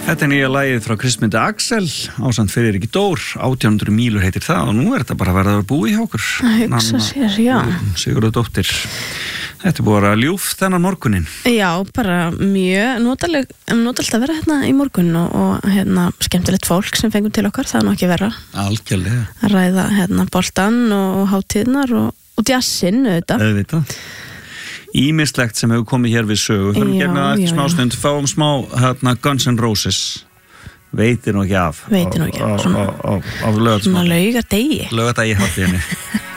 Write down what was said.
Þetta nýja lagið frá Kristmundi Axel ásamt Friðriki Dór, 1800 mílur heitir það og nú þetta bara verið að búi hjá okkur. Það hugsa sér, já. Sigurðardóttir. Þetta búið að vera ljúft þennan morgunin. Já, bara mjög notalegt að vera hérna í morgun og hérna skemmtilegt fólk sem fengum til okkar, það er nú ekki verra. Algjörlega. Að ræða hérna boltan og hátíðnar og jazzinn auðvitað. Ímislegt sem hefur komið hér við sögu. Fyrir hérna eftir smástund, fáum smá hérna, Guns N' Roses. Veitir nú ekki af. Veitir nú ekki af. Á laugadegi. Svona laugardegi. Laugadegi hátíðinni.